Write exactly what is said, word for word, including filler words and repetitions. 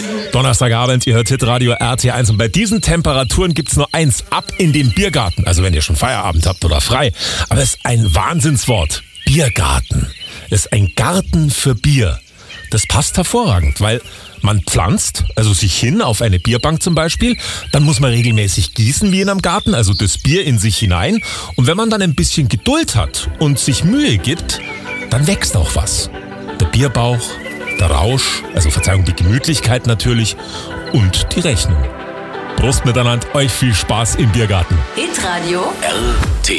Donnerstagabend, ihr hört Hitradio R T eins und bei diesen Temperaturen gibt's nur eins, ab in den Biergarten. Also wenn ihr schon Feierabend habt oder frei. Aber es ist ein Wahnsinnswort. Biergarten. Es ist ein Garten für Bier. Das passt hervorragend, weil man pflanzt, also sich hin auf eine Bierbank zum Beispiel, dann muss man regelmäßig gießen wie in einem Garten, also das Bier in sich hinein. Und wenn man dann ein bisschen Geduld hat und sich Mühe gibt, dann wächst auch was. Der Bierbauch, der Rausch, also Verzeihung, die Gemütlichkeit natürlich und die Rechnung. Prost miteinander, euch viel Spaß im Biergarten. Hitradio R T